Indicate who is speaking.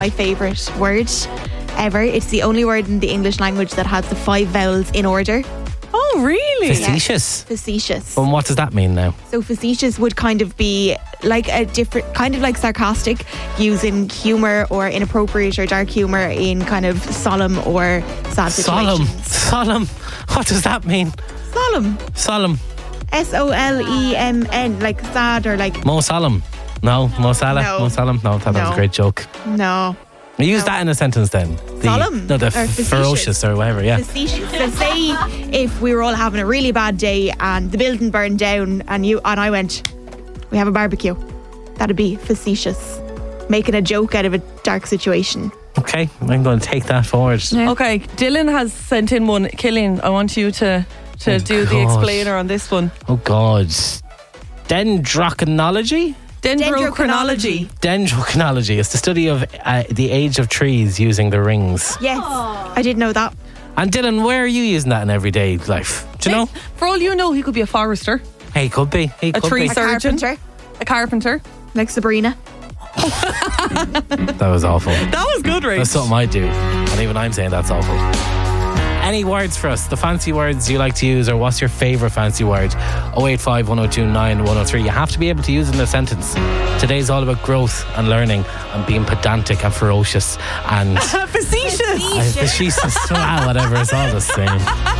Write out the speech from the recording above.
Speaker 1: My favourite word ever. It's the only word in the English language that has the 5 vowels in order.
Speaker 2: Oh, really?
Speaker 3: Facetious.
Speaker 1: Facetious.
Speaker 3: And what does that mean now?
Speaker 1: So facetious would kind of be like a different, kind of like sarcastic, using humour or inappropriate or dark humour in kind of solemn or sad situations.
Speaker 3: Solemn. What does that mean?
Speaker 1: Solemn.
Speaker 3: Solemn.
Speaker 1: Solemn, like sad or like...
Speaker 3: Mo Solemn. No. Mo Salah.
Speaker 1: No.
Speaker 3: Mo Solemn. No, that was a great joke.
Speaker 1: No.
Speaker 3: Use that in a sentence then.
Speaker 1: Solemn.
Speaker 3: No, the
Speaker 1: Or facetious.
Speaker 3: ferocious or whatever, yeah.
Speaker 1: Facetious. So say if we were all having a really bad day and the building burned down and I went, we have a barbecue. That'd be facetious. Making a joke out of a dark situation.
Speaker 3: Okay, I'm going to take that forward.
Speaker 2: Okay, Dylan has sent in one. Killian, I want you to do the
Speaker 3: God.
Speaker 2: explainer on this one.
Speaker 3: Oh God. Dendrochronology?
Speaker 2: Dendrochronology.
Speaker 3: Dendrochronology is the study of the age of trees using the rings.
Speaker 1: Yes, I did know that.
Speaker 3: And Dylan, where are you using that in everyday life? Do you know?
Speaker 2: For all you know, he could be a forester,
Speaker 3: Hey, could be. He could
Speaker 2: tree
Speaker 3: be.
Speaker 2: surgeon.
Speaker 1: Carpenter,
Speaker 2: a carpenter.
Speaker 1: like Sabrina.
Speaker 3: That was awful.
Speaker 2: That was good, right?
Speaker 3: That's something I do. And even I'm saying that's awful. Any words for us? The fancy words you like to use, or what's your favourite fancy word? 085 102 9103. You have to be able to use it in a sentence. Today's all about growth and learning and being pedantic and ferocious and
Speaker 2: Facetious.
Speaker 3: facetious. Whatever, it's all the same.